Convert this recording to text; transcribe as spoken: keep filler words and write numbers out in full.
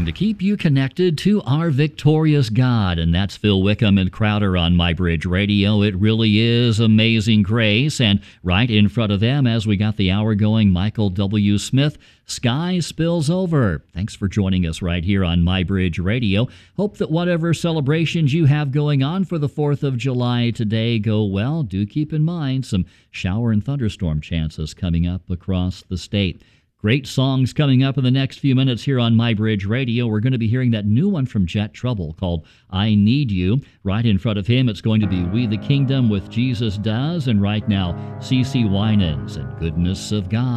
to keep you connected to our victorious God. And that's Phil Wickham and Crowder on MyBridge Radio. It really is Amazing Grace. And right in front of them, as we got the hour going, Michael W. Smith, Sky Spills Over. Thanks for joining us right here on MyBridge Radio. Hope that whatever celebrations you have going on for the fourth of July today go well. Do keep in mind some shower and thunderstorm chances coming up across the state. Great songs coming up in the next few minutes here on MyBridge Radio. We're going to be hearing that new one from Jet Trouble called I Need You. Right in front of him, it's going to be We the Kingdom with Jesus Does. And right now, CeCe Winans and Goodness of God.